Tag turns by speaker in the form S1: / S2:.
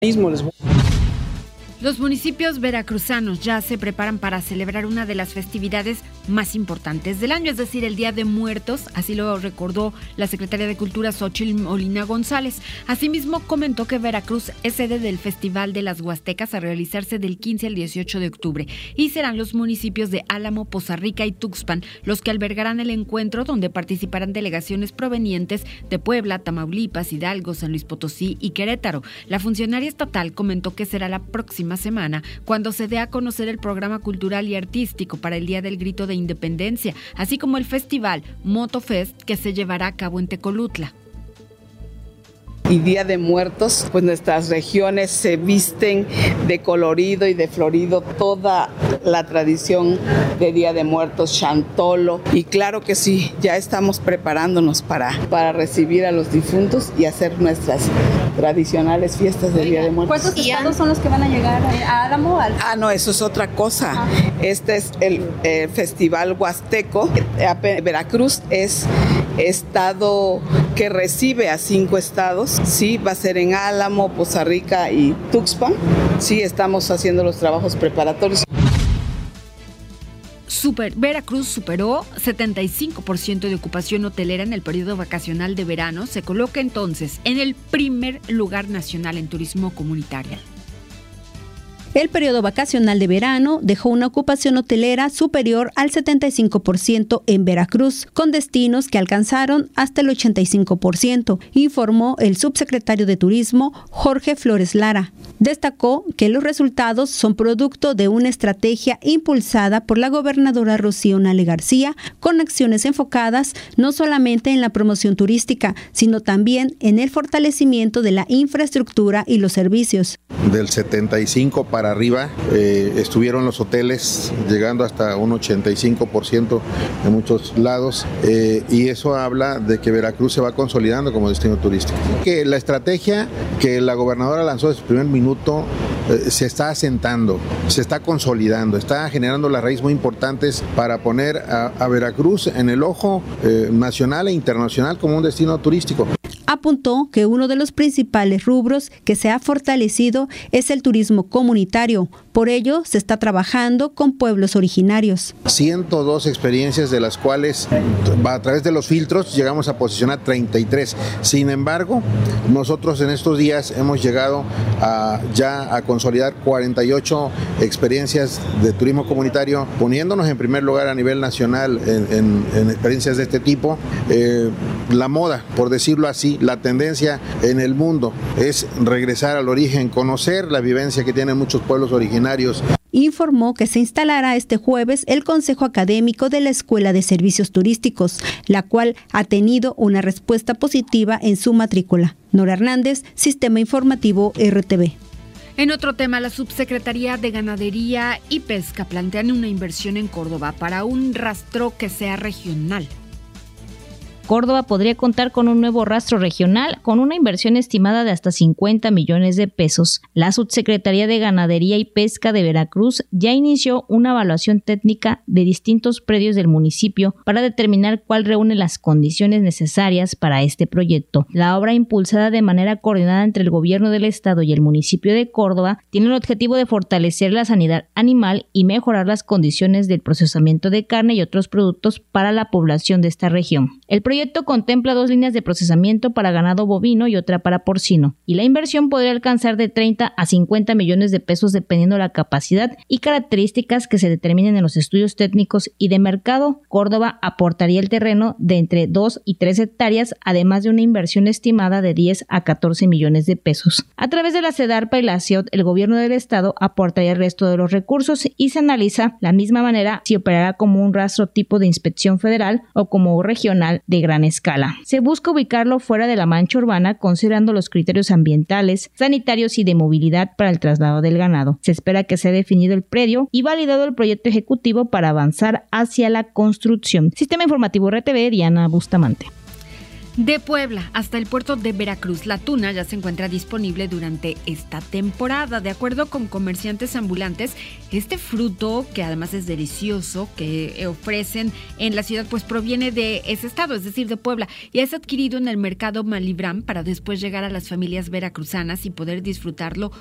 S1: Los municipios veracruzanos ya se preparan para celebrar una de las festividades más importantes del año, es decir, el Día de Muertos, así lo recordó la secretaria de Cultura Xóchitl Molina González. Asimismo, comentó que Veracruz es sede del Festival de las Huastecas a realizarse del 15 al 18 de octubre y serán los municipios de Álamo, Poza Rica y Tuxpan los que albergarán el encuentro, donde participarán delegaciones provenientes de Puebla, Tamaulipas, Hidalgo, San Luis Potosí y Querétaro. La funcionaria estatal comentó que será la próxima semana cuando se dé a conocer el programa cultural y artístico para el Día del Grito de Independencia, así como el festival Motofest que se llevará a cabo en Tecolutla.
S2: Y Día de Muertos, pues nuestras regiones se visten de colorido y de florido, toda la tradición de Día de Muertos, chantolo, y claro que sí, ya estamos preparándonos para recibir a los difuntos y hacer nuestras tradicionales fiestas de Día de Muertos.
S3: ¿Cuántos estados son los que van a llegar a Álamo?
S2: No, eso es otra cosa. Este es el Festival Huasteco. Veracruz es estado que recibe a 5 estados. Sí, va a ser en Álamo, Poza Rica y Tuxpan. Sí, estamos haciendo los trabajos preparatorios.
S1: Veracruz superó 75% de ocupación hotelera en el periodo vacacional de verano. Se coloca entonces en el primer lugar nacional en turismo comunitario.
S4: El periodo vacacional de verano dejó una ocupación hotelera superior al 75% en Veracruz, con destinos que alcanzaron hasta el 85%, informó el subsecretario de Turismo, Jorge Flores Lara. Destacó que los resultados son producto de una estrategia impulsada por la gobernadora Rocío Nale García, con acciones enfocadas no solamente en la promoción turística, sino también en el fortalecimiento de la infraestructura y los servicios.
S5: Del 75% para arriba estuvieron los hoteles, llegando hasta un 85% en muchos lados, y eso habla de que Veracruz se va consolidando como destino turístico. Que la estrategia que la gobernadora lanzó desde el primer minuto se está asentando, se está consolidando, está generando las raíces muy importantes para poner a Veracruz en el ojo nacional e internacional como un destino turístico.
S4: Apuntó que uno de los principales rubros que se ha fortalecido es el turismo comunitario. Por ello, se está trabajando con pueblos originarios.
S5: 102 experiencias, de las cuales a través de los filtros llegamos a posicionar 33. Sin embargo, nosotros en estos días hemos llegado ya a consolidar 48 experiencias de turismo comunitario, poniéndonos en primer lugar a nivel nacional en experiencias de este tipo. La moda, por decirlo así, la tendencia en el mundo es regresar al origen, conocer la vivencia que tienen muchos pueblos originarios.
S4: Informó que se instalará este jueves el Consejo Académico de la Escuela de Servicios Turísticos, la cual ha tenido una respuesta positiva en su matrícula. Nora Hernández, Sistema Informativo RTV.
S1: En otro tema, la Subsecretaría de Ganadería y Pesca plantean una inversión en Córdoba para un rastro que sea regional.
S6: Córdoba podría contar con un nuevo rastro regional con una inversión estimada de hasta 50 millones de pesos. La Subsecretaría de Ganadería y Pesca de Veracruz ya inició una evaluación técnica de distintos predios del municipio para determinar cuál reúne las condiciones necesarias para este proyecto. La obra, impulsada de manera coordinada entre el gobierno del estado y el municipio de Córdoba, tiene el objetivo de fortalecer la sanidad animal y mejorar las condiciones del procesamiento de carne y otros productos para la población de esta región. El proyecto contempla 2 líneas de procesamiento para ganado bovino y otra para porcino, y la inversión podría alcanzar de 30 a 50 millones de pesos dependiendo de la capacidad y características que se determinen en los estudios técnicos y de mercado. Córdoba aportaría el terreno de entre 2 y 3 hectáreas, además de una inversión estimada de 10 a 14 millones de pesos. A través de la SEDARPA y la CIOT, el gobierno del estado aportaría el resto de los recursos y se analiza la misma manera si operará como un rastro tipo de inspección federal o como regional de gran escala. Se busca ubicarlo fuera de la mancha urbana, considerando los criterios ambientales, sanitarios y de movilidad para el traslado del ganado. Se espera que sea definido el predio y validado el proyecto ejecutivo para avanzar hacia la construcción. Sistema Informativo RTV, Diana Bustamante.
S1: De Puebla hasta el puerto de Veracruz, la tuna ya se encuentra disponible durante esta temporada. De acuerdo con comerciantes ambulantes, este fruto, que además es delicioso, que ofrecen en la ciudad, pues proviene de ese estado, es decir, de Puebla, y es adquirido en el mercado Malibran para después llegar a las familias veracruzanas y poder disfrutarlo